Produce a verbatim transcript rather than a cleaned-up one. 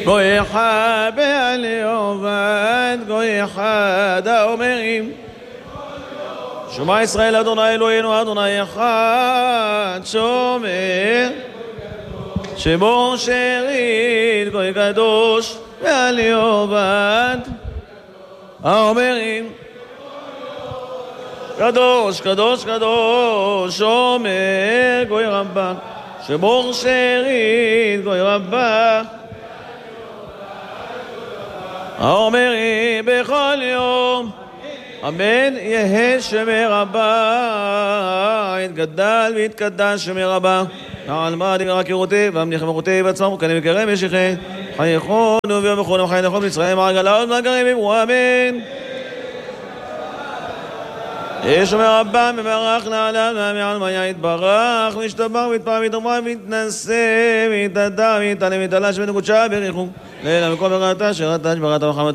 גוי אחד בעלי עובד, גוי אחד האומרים שמע ישראל אדוני אלוהינו אדוני אחד שומר שמו שארית גוי קדוש בעלי עובד האומרים קדוש קדוש קדוש שומר גוי רבה שמו שארית גוי רבה האומרים בכל יום אמן יהא שמי רבה יתגדל ויתקדש שמי רבה על מה דגרה קירותי והמניח מרותי ועצמם וכנים וקרם ישיכי חייכון וביום וכון וחי נכון לישראל מעגלה עוד מהגרים אמרו אמן יהא שמי רבה מברך לעולם מעל מיה יתברך וישתבח ויתפאר ויתרומם ויתנשא ויתעדה ויתעלה ויתעלה שבנו קודשה בריחו לילה מקום בראתה שראתה שבראתה וחמתה